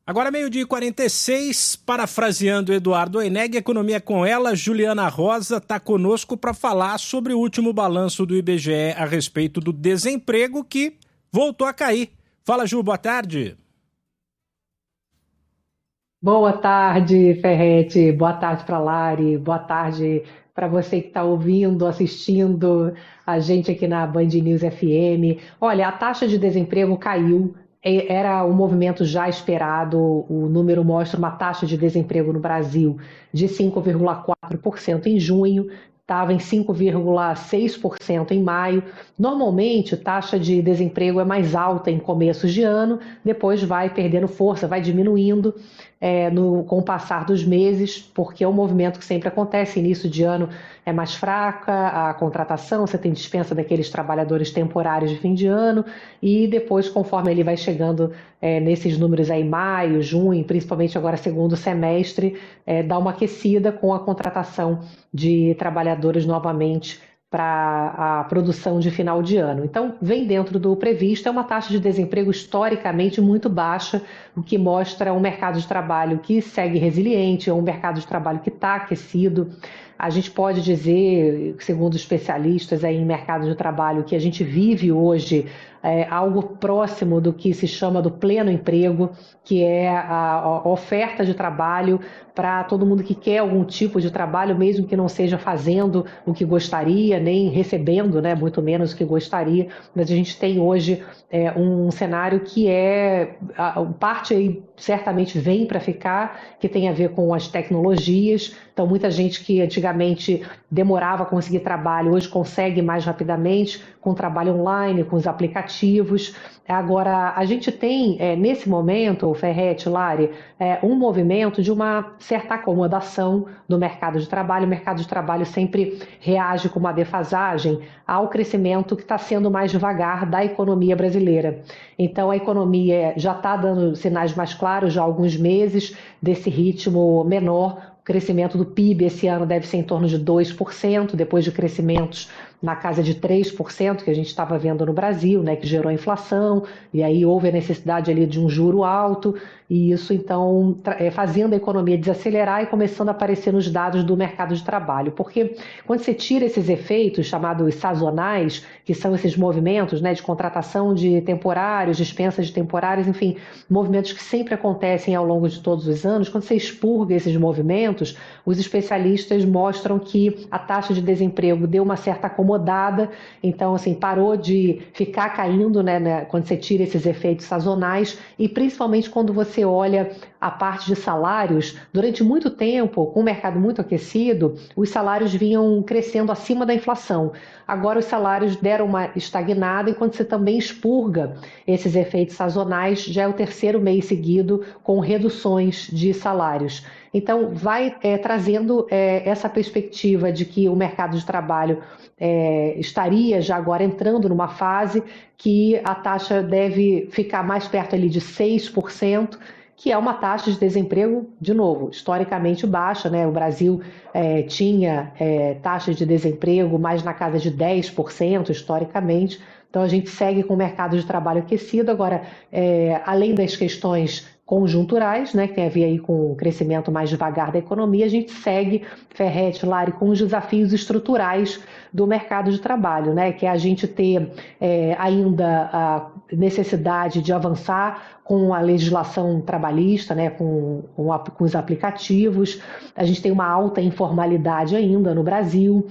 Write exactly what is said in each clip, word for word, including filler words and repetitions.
Agora meio-dia e quarenta e seis, parafraseando Eduardo Oineg, Economia com ela, Juliana Rosa está conosco para falar sobre o último balanço do I B G E a respeito do desemprego que voltou a cair. Fala, Ju, boa tarde. Boa tarde, Ferrete. Boa tarde para Lari. Boa tarde para você que está ouvindo, assistindo a gente aqui na Band News F M. Olha, a taxa de desemprego caiu. E- Era um movimento já esperado. O número mostra uma taxa de desemprego no Brasil de cinco vírgula quatro por cento em junho, estava em cinco vírgula seis por cento em maio. Normalmente, a taxa de desemprego é mais alta em começos de ano, depois vai perdendo força, vai diminuindo é, no, com o passar dos meses, porque é um movimento que sempre acontece. Início de ano é mais fraca a contratação, você tem dispensa daqueles trabalhadores temporários de fim de ano, e depois, conforme ele vai chegando é, nesses números aí, maio, junho, principalmente agora segundo semestre, é, dá uma aquecida com a contratação de trabalhadores novamente para a produção de final de ano. Então, vem dentro do previsto, é uma taxa de desemprego historicamente muito baixa, o que mostra um mercado de trabalho que segue resiliente, é um mercado de trabalho que está aquecido. A gente pode dizer, segundo especialistas aí em mercado de trabalho, que a gente vive hoje é, algo próximo do que se chama do pleno emprego, que é a, a oferta de trabalho para todo mundo que quer algum tipo de trabalho, mesmo que não seja fazendo o que gostaria, nem recebendo, né, muito menos o que gostaria, mas a gente tem hoje é, um cenário que é, a, parte aí certamente vem para ficar, que tem a ver com as tecnologias. Então, muita gente que antigamente demorava a conseguir trabalho, hoje consegue mais rapidamente, com trabalho online, com os aplicativos. Agora, a gente tem, é, nesse momento, Ferrete, Lari, é, um movimento de uma certa acomodação do mercado de trabalho. O mercado de trabalho sempre reage com uma defasagem ao crescimento que está sendo mais devagar da economia brasileira. Então, a economia já está dando sinais mais claros já há alguns meses desse ritmo menor. O crescimento do P I B esse ano deve ser em torno de dois por cento, depois de crescimentos na casa de três por cento que a gente estava vendo no Brasil, né, que gerou a inflação, e aí houve a necessidade ali de um juro alto, e isso então é, fazendo a economia desacelerar e começando a aparecer nos dados do mercado de trabalho. Porque quando você tira esses efeitos chamados sazonais, que são esses movimentos, né, de contratação de temporários, dispensa de temporários, enfim, movimentos que sempre acontecem ao longo de todos os anos, quando você expurga esses movimentos, os especialistas mostram que a taxa de desemprego deu uma certa acomodada, então assim, parou de ficar caindo, né, né, quando você tira esses efeitos sazonais, e principalmente quando você olha a parte de salários, durante muito tempo, com o mercado muito aquecido, os salários vinham crescendo acima da inflação. Agora os salários deram uma estagnada, e quando você também expurga esses efeitos sazonais, já é o terceiro mês seguido com reduções de salários. Então, vai é, trazendo é, essa perspectiva de que o mercado de trabalho é, estaria já agora entrando numa fase que a taxa deve ficar mais perto ali de seis por cento, que é uma taxa de desemprego, de novo, historicamente baixa, né? O Brasil é, tinha é, taxas de desemprego mais na casa de dez por cento historicamente, então a gente segue com o mercado de trabalho aquecido. Agora, é, além das questões conjunturais, né, que tem a ver aí com o crescimento mais devagar da economia, a gente segue, Ferrete, Lari, com os desafios estruturais do mercado de trabalho, né, que é a gente ter é, ainda a necessidade de avançar com a legislação trabalhista, né, com, com, a, com os aplicativos. A gente tem uma alta informalidade ainda no Brasil,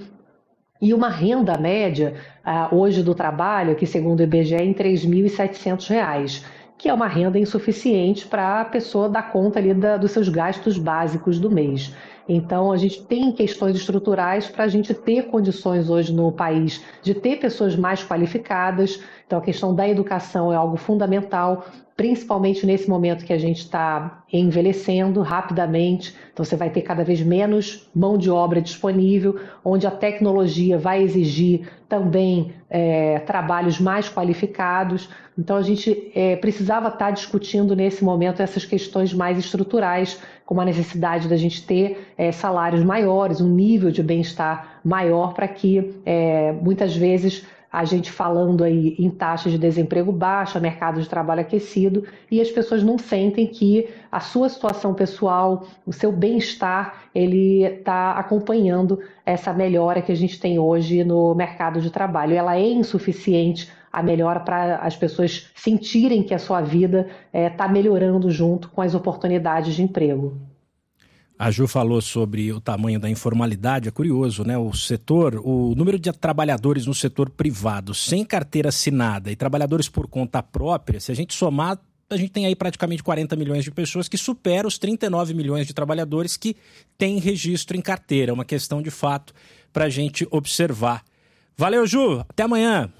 e uma renda média uh, hoje do trabalho, que segundo o I B G E, é em três mil e setecentos reais, que é uma renda insuficiente para a pessoa dar conta ali da, dos seus gastos básicos do mês. Então, a gente tem questões estruturais para a gente ter condições hoje no país de ter pessoas mais qualificadas. Então, a questão da educação é algo fundamental, principalmente nesse momento que a gente está envelhecendo rapidamente. Então, você vai ter cada vez menos mão de obra disponível, onde a tecnologia vai exigir também é, trabalhos mais qualificados. Então, a gente é, precisava estar discutindo nesse momento essas questões mais estruturais, como a necessidade da gente ter é, salários maiores, um nível de bem-estar maior, para que é, muitas vezes a gente falando aí em taxa de desemprego baixa, mercado de trabalho aquecido, e as pessoas não sentem que a sua situação pessoal, o seu bem-estar, ele está acompanhando essa melhora que a gente tem hoje no mercado de trabalho. Ela é insuficiente, a melhora, para as pessoas sentirem que a sua vida está melhorando junto com as oportunidades de emprego. A Ju falou sobre o tamanho da informalidade, é curioso, né? O setor, o número de trabalhadores no setor privado sem carteira assinada e trabalhadores por conta própria, se a gente somar, a gente tem aí praticamente quarenta milhões de pessoas, que supera os trinta e nove milhões de trabalhadores que têm registro em carteira. É uma questão de fato para a gente observar. Valeu, Ju. Até amanhã.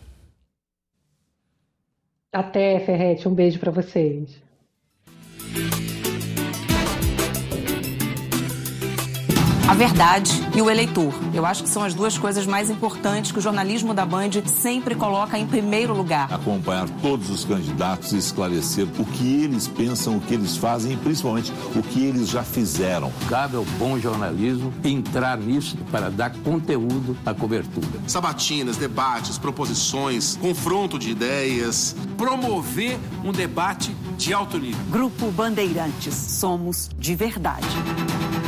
Até, Ferretti. Um beijo para vocês. A verdade e o eleitor. Eu acho que são as duas coisas mais importantes que o jornalismo da Band sempre coloca em primeiro lugar. Acompanhar todos os candidatos e esclarecer o que eles pensam, o que eles fazem e principalmente o que eles já fizeram. Cabe ao bom jornalismo entrar nisso para dar conteúdo à cobertura. Sabatinas, debates, proposições, confronto de ideias. Promover um debate de alto nível. Grupo Bandeirantes. Somos de verdade.